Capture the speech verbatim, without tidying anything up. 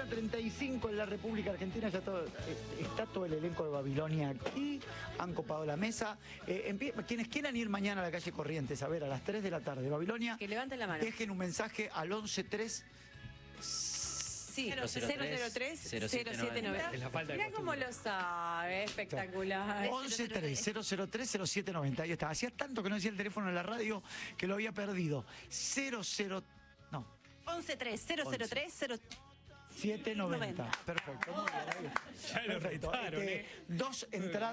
treinta y cinco en la República Argentina. Ya todo, está todo el elenco de Babilonia aquí. Han copado la mesa. Eh, quienes quieran ir mañana a la calle Corrientes a ver a las tres de la tarde Babilonia, que levanten la mano. Dejen un mensaje al once tres. Sí, cero cero tres cero siete noventa. Mirá cómo lo sabe, espectacular. once tres cero cero tres cero siete noventa. Ahí está. Hacía tanto que no decía el teléfono en la radio que lo había perdido. cero cero. No. once tres cero cero tres cero siete noventa. Perfecto. Muy bien. Ya lo Perfecto. retaron, Este, ¿eh? Dos entradas.